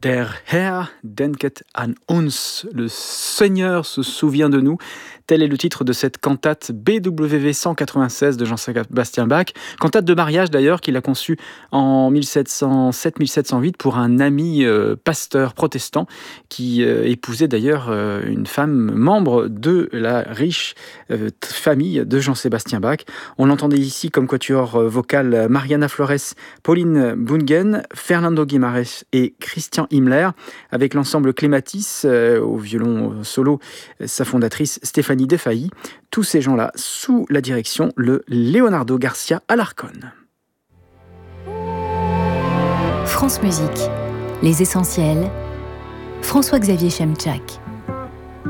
Der Herr denket an uns, le Seigneur se souvient de nous. Tel est le titre de cette cantate BWV 196 de Jean-Sébastien Bach. Cantate de mariage d'ailleurs qu'il a conçue en 1707-1708 pour un ami pasteur protestant qui épousait d'ailleurs une femme membre de la riche famille de Jean-Sébastien Bach. On l'entendait ici comme quatuor vocal Mariana Flores, Pauline Bungen, Fernando Guimarães et Christian Himmler, avec l'ensemble Clématis au violon solo, sa fondatrice Stéphanie Defailly. Tous ces gens-là sous la direction de Leonardo Garcia Alarcón. France Musique, les essentiels, François-Xavier Chemchak.